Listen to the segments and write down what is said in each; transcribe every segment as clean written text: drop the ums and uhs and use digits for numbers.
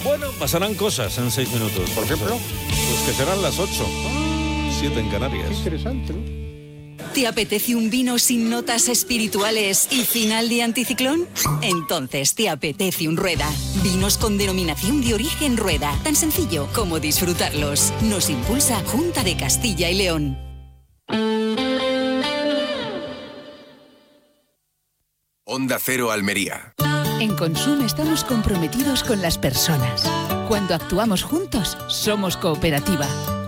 Bueno, pasarán cosas en 6 minutos. ¿Por ejemplo? Pues que serán las 8. 7 en Canarias. Qué interesante, ¿no? ¿Te apetece un vino sin notas espirituales y final de anticiclón? Entonces te apetece un Rueda. Vinos con denominación de origen Rueda. Tan sencillo como disfrutarlos. Nos impulsa Junta de Castilla y León. Onda Cero Almería. En Consum estamos comprometidos con las personas. Cuando actuamos juntos, somos cooperativa.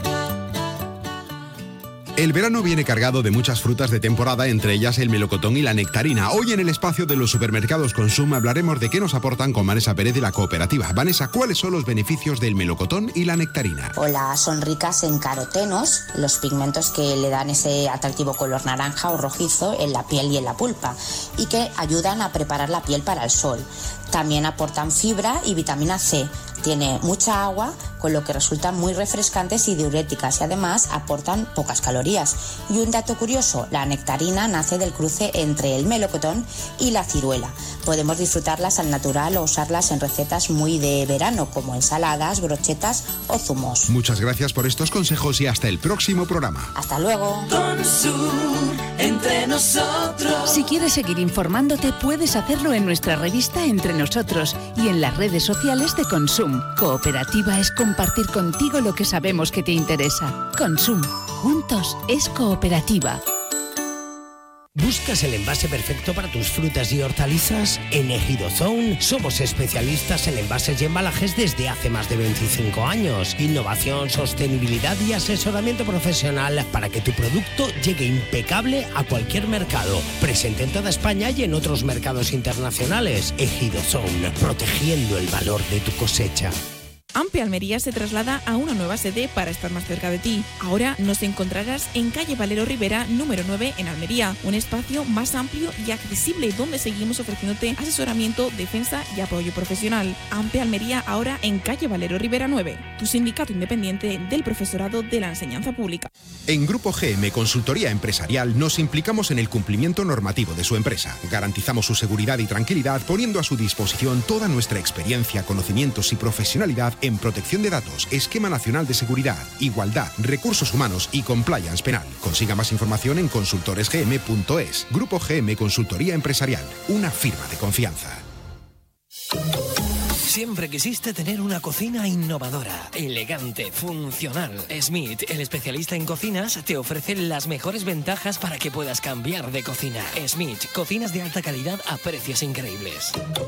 El verano viene cargado de muchas frutas de temporada, entre ellas el melocotón y la nectarina. Hoy en el espacio de los supermercados Consum hablaremos de qué nos aportan con Vanessa Pérez de la cooperativa. Vanessa, ¿cuáles son los beneficios del melocotón y la nectarina? Hola, son ricas en carotenos, los pigmentos que le dan ese atractivo color naranja o rojizo en la piel y en la pulpa, y que ayudan a preparar la piel para el sol. También aportan fibra y vitamina C. Tiene mucha agua, con lo que resultan muy refrescantes y diuréticas, y además aportan pocas calorías. Y un dato curioso, la nectarina nace del cruce entre el melocotón y la ciruela. Podemos disfrutarlas al natural o usarlas en recetas muy de verano, como ensaladas, brochetas o zumos. Muchas gracias por estos consejos y hasta el próximo programa. Hasta luego. Consum, entre nosotros. Si quieres seguir informándote, puedes hacerlo en nuestra revista Entre Nosotros y en las redes sociales de Consum. Cooperativa es compartir contigo lo que sabemos que te interesa. Consum. Juntos es cooperativa. ¿Buscas el envase perfecto para tus frutas y hortalizas? En Ejido Zone somos especialistas en envases y embalajes desde hace más de 25 años. Innovación, sostenibilidad y asesoramiento profesional para que tu producto llegue impecable a cualquier mercado. Presente en toda España y en otros mercados internacionales. Ejido Zone, protegiendo el valor de tu cosecha. Ampe Almería se traslada a una nueva sede para estar más cerca de ti. Ahora nos encontrarás en calle Valero Rivera, número 9, en Almería. Un espacio más amplio y accesible donde seguimos ofreciéndote asesoramiento, defensa y apoyo profesional. Ampe Almería ahora en calle Valero Rivera 9, tu sindicato independiente del profesorado de la enseñanza pública. En Grupo GM Consultoría Empresarial nos implicamos en el cumplimiento normativo de su empresa. Garantizamos su seguridad y tranquilidad poniendo a su disposición toda nuestra experiencia, conocimientos y profesionalidad en protección de datos, esquema nacional de seguridad, igualdad, recursos humanos y compliance penal. Consiga más información en consultoresgm.es. Grupo GM Consultoría Empresarial, una firma de confianza. Siempre quisiste tener una cocina innovadora, elegante, funcional. Smith, el especialista en cocinas, te ofrece las mejores ventajas para que puedas cambiar de cocina. Smith, cocinas de alta calidad a precios increíbles.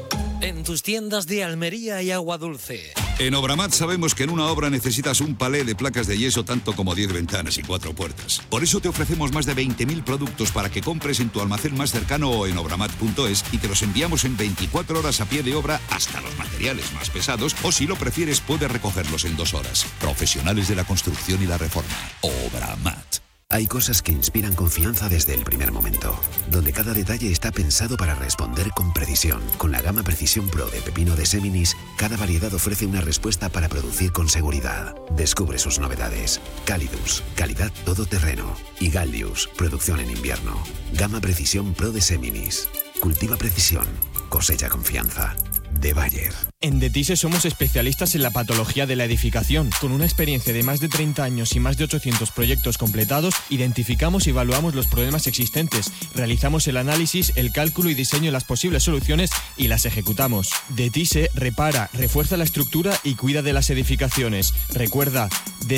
En tus tiendas de Almería y Agua Dulce. En Obramat sabemos que en una obra necesitas un palé de placas de yeso tanto como 10 ventanas y 4 puertas. Por eso te ofrecemos más de 20.000 productos para que compres en tu almacén más cercano o en obramat.es y te los enviamos en 24 horas a pie de obra hasta los materiales más pesados, o si lo prefieres puedes recogerlos en 2 horas. Profesionales de la construcción y la reforma. Obramat. Hay cosas que inspiran confianza desde el primer momento, donde cada detalle está pensado para responder con precisión. Con la gama Precisión Pro de pepino de Seminis, cada variedad ofrece una respuesta para producir con seguridad. Descubre sus novedades. Calidus, calidad todoterreno. Y Gallius, producción en invierno. Gama Precisión Pro de Seminis. Cultiva precisión, cosecha confianza. De Bayer. En Detise somos especialistas en la patología de la edificación. Con una experiencia de más de 30 años y más de 800 proyectos completados, identificamos y evaluamos los problemas existentes, realizamos el análisis, el cálculo y diseño de las posibles soluciones y las ejecutamos. Detise repara, refuerza la estructura y cuida de las edificaciones. Recuerda,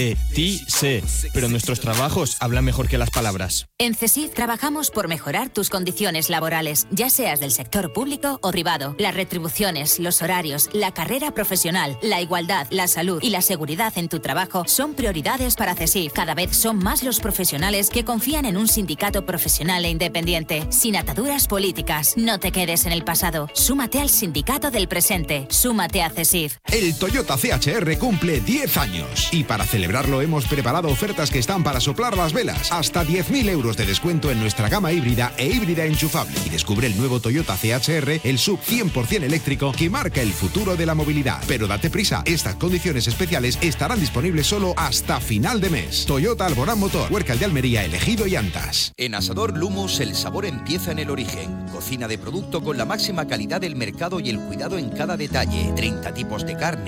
Detise. Pero nuestros trabajos hablan mejor que las palabras. En CESIF trabajamos por mejorar tus condiciones laborales, ya seas del sector público o privado. Las retribuciones, los horarios, la carrera profesional, la igualdad, la salud y la seguridad en tu trabajo son prioridades para CESIF. Cada vez son más los profesionales que confían en un sindicato profesional e independiente, sin ataduras políticas. No te quedes en el pasado. Súmate al sindicato del presente. Súmate a CESIF. El Toyota CHR cumple 10 años y para celebrarlo hemos preparado ofertas que están para soplar las velas. Hasta 10.000 euros de descuento en nuestra gama híbrida e híbrida enchufable. Y descubre el nuevo Toyota CHR, el SUV 100% eléctrico que marca el futuro de la movilidad. Pero date prisa, estas condiciones especiales estarán disponibles solo hasta final de mes. Toyota Alborán Motor, Huércal de Almería, Elegido y Antas. En Asador Lumos el sabor empieza en el origen. Cocina de producto con la máxima calidad del mercado y el cuidado en cada detalle. 30 tipos de carne.